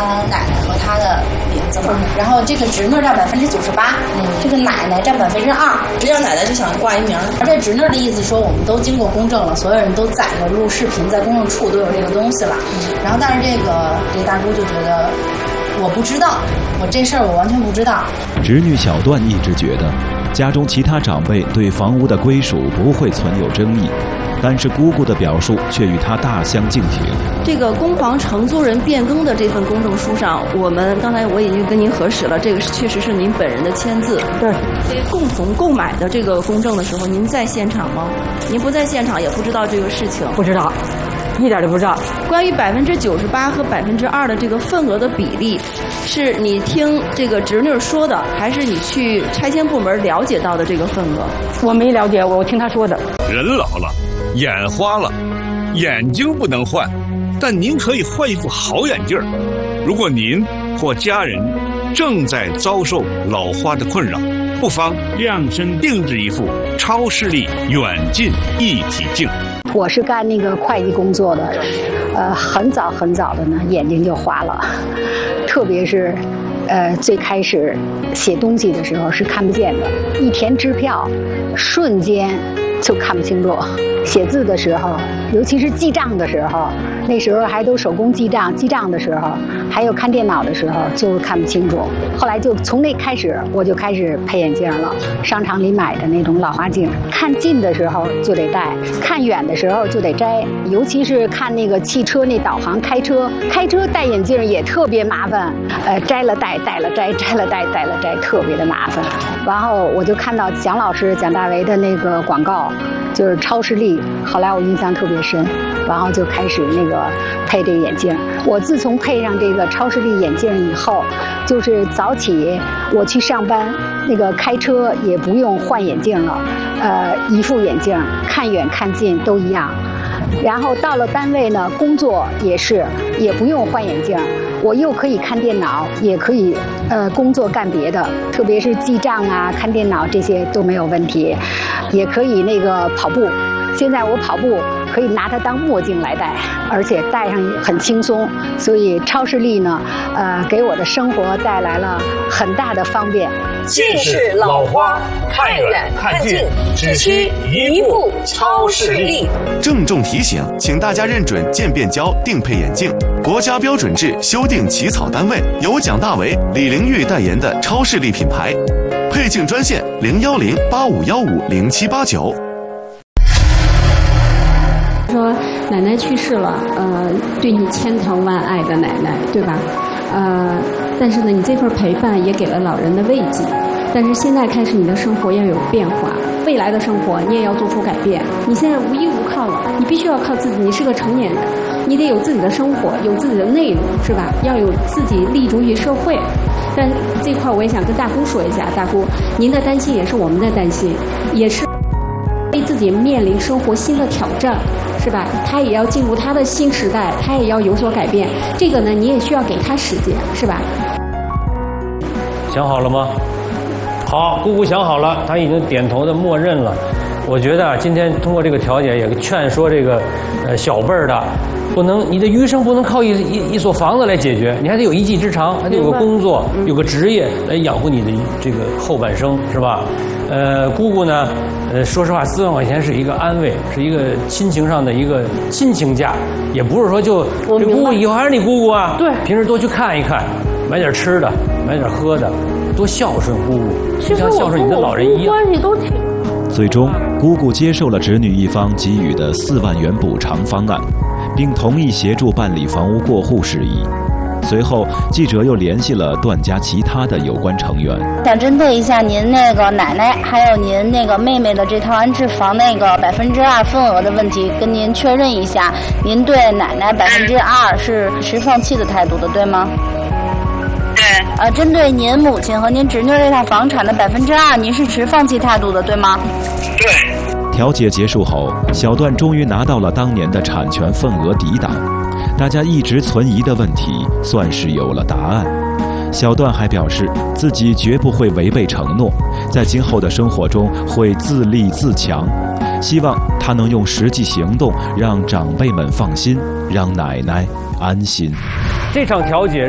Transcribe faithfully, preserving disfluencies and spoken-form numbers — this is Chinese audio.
奶奶和他的名字嘛，然后这个侄女占百分之九十八，这个奶奶占百分之二。实际上奶奶就想挂一名，而这侄女的意思说我们都经过公证了，所有人都载着录视频，在公证处都有这个东西了。然后但是这个这个大姑就觉得我不知道，我这事儿我完全不知道。 侄女小段一直觉得家中其他长辈对房屋的归属不会存有争议，但是姑姑的表述却与她大相径庭。 这个公房承租人变更的这份公证书上，我们刚才我已经跟您核实了，这个确实是您本人的签字。 对。 共同购买的这个公证的时候，您在现场吗？您不在现场，也不知道这个事情。 不知道。一点都不知道。 关于百分之九十八和百分之二的这个份额的比例，是你听这个侄女说的，还是你去拆迁部门了解到的这个份额？ 我没了解，我听他说的。 人老了，眼花了，眼睛不能换，但您可以换一副好眼镜。如果您或家人正在遭受老花的困扰，不妨量身定制一副超视力远近一体镜。 我是干那个会计工作的，呃，很早很早的呢，眼睛就花了，特别是，呃，最开始写东西的时候是看不见的，一填支票，瞬间就看不清楚。写字的时候，尤其是记账的时候，那时候还都手工记账，记账的时候，还有看电脑的时候，就看不清楚。后来就从那开始，我就开始配眼镜了，商场里买的那种老花镜，看近的时候就得戴，看远的时候就得摘。尤其是看那个汽车那导航，开车开车戴眼镜也特别麻烦，呃，摘了戴，戴了摘，摘了戴，戴了摘，特别的麻烦。然后我就看到蒋老师蒋大为的那个广告，就是超视力。后来我印象特别深，然后就开始那个配这个眼镜。我自从配上这个超视力眼镜以后，就是早起我去上班，那个开车也不用换眼镜了，呃，一副眼镜看远看近都一样。然后到了单位呢，工作也是也不用换眼镜，我又可以看电脑，也可以呃工作干别的，特别是记账啊、看电脑这些都没有问题，也可以那个跑步。现在我跑步可以拿它当墨镜来戴，而且戴上很轻松，所以超视力呢，呃，给我的生活带来了很大的方便。 近视老花，看远看近，只需一副超视力。 郑重提醒，请大家认准渐变焦定配眼镜，国家标准制修订起草单位，由蒋大为、李玲玉代言的超视力品牌。配镜专线零幺零八五幺五零七八九。 说奶奶去世了，呃，对你千疼万爱的奶奶，对吧？呃，但是呢，你这份陪伴也给了老人的慰藉。但是现在开始，你的生活要有变化，未来的生活你也要做出改变。你现在无依无靠了，你必须要靠自己。你是个成年人，你得有自己的生活，有自己的内容，是吧？要有自己立足于社会。但这块我也想跟大姑说一下，大姑，您的担心也是我们的担心，也是为自己面临生活新的挑战。是吧？他也要进入他的新时代，他也要有所改变。这个呢，你也需要给他时间，是吧？ 想好了吗？好，姑姑想好了，她已经点头的默认了。我觉得今天通过这个调解，也劝说这个呃小辈儿的，不能你的余生不能靠一一一所房子来解决，你还得有一技之长，还得有个工作，有个职业来养活你的这个后半生，是吧？呃，姑姑呢？呃，说实话，四万块钱是一个安慰，是一个亲情上的一个亲情价，也不是说就这姑姑以后还是你姑姑啊。对，平时多去看一看，买点吃的，买点喝的，多孝顺姑姑，就像孝顺你的老人一样。 关系都挺。 最终，姑姑接受了侄女一方给予的四万元补偿方案，并同意协助办理房屋过户事宜。随后，记者又联系了段家其他的有关成员， 想针对一下您那个奶奶还有您那个妹妹的这套安置房那个百分之二份额的问题，跟您确认一下，您对奶奶百分之二是持放弃的态度的，对吗？ 对。 呃，针对您母亲和您侄女这套房产的百分之二，您是持放弃态度的，对吗？ 对。 调解结束后，小段终于拿到了当年的产权份额抵档。大家一直存疑的问题算是有了答案。小段还表示自己绝不会违背承诺，在今后的生活中会自立自强，希望他能用实际行动让长辈们放心，让奶奶安心。 这场调解